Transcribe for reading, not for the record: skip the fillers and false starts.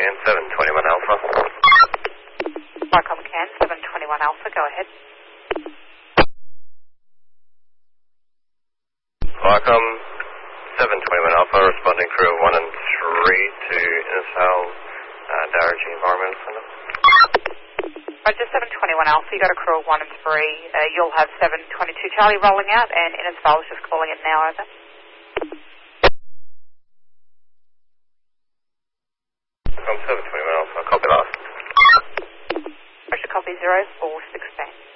Can 721 Alpha. Vicom Can 721 Alpha, go ahead. Vicom 721 Alpha, responding crew 1 and 3 to Innisfail, Darragh Environmental Centre. Roger, 721 Alpha, you got a crew of 1 and 3. You'll have 722 Charlie rolling out, and Innisfail is just calling it now, over. Vicom 721 Alpha, copy last. Roger, copy 0416.